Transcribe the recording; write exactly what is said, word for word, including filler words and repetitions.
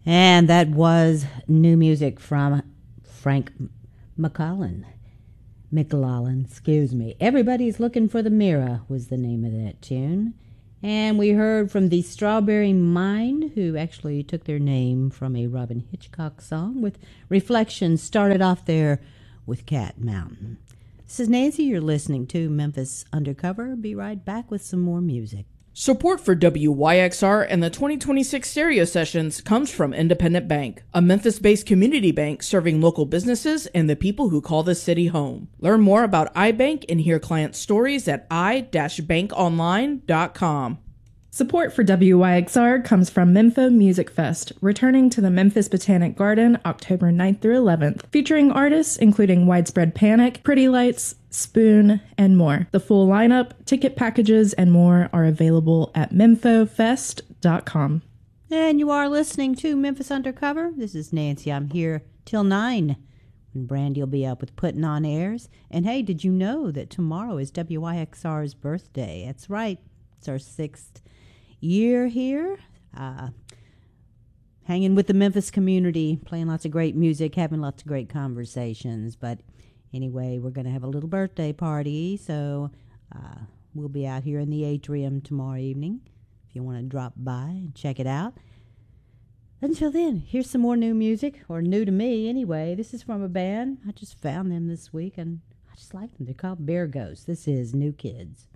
And that was new music from Frank McCollin. McLaughlin, excuse me. Everybody's Looking for the Mirror was the name of that tune. And we heard from the Strawberry Mind, who actually took their name from a Robin Hitchcock song, with Reflections started off there with Cat Mountain. This is Nancy. You're listening to Memphis Undercover. Be right back with some more music. Support for W Y X R and the twenty twenty-six Stereo Sessions comes from Independent Bank, a Memphis-based community bank serving local businesses and the people who call the city home. Learn more about iBank and hear client stories at i dash bank online dot com. Support for W Y X R comes from Mempho Music Fest, returning to the Memphis Botanic Garden October ninth through eleventh, featuring artists including Widespread Panic, Pretty Lights, Spoon, and more. The full lineup, ticket packages, and more are available at mempho fest dot com. And you are listening to Memphis Undercover. This is Nancy. I'm here till nine. And Brandy will be up with Putting on Airs. And hey, did you know that tomorrow is W Y X R's birthday? That's right. It's our sixth year here, uh, hanging with the Memphis community, playing lots of great music, having lots of great conversations. But anyway, we're going to have a little birthday party, so uh, we'll be out here in the atrium tomorrow evening if you want to drop by and check it out. Until then, here's some more new music, or new to me anyway. This is from a band. I just found them this week, and I just like them. They're called Bear Ghost. This is New Kids.